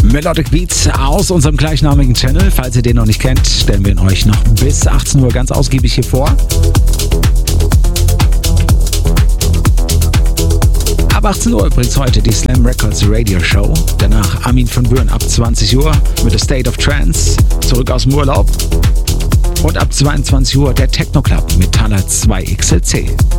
Melodic Beats aus unserem gleichnamigen Channel. Falls ihr den noch nicht kennt, stellen wir ihn euch noch bis 18 Uhr ganz ausgiebig hier vor. Ab 18 Uhr übrigens heute die Slam Records Radio Show. Danach Armin von Buuren ab 20 Uhr mit The State of Trance, zurück aus dem Urlaub. Und ab 22 Uhr der Techno Club mit Thaler 2XLC.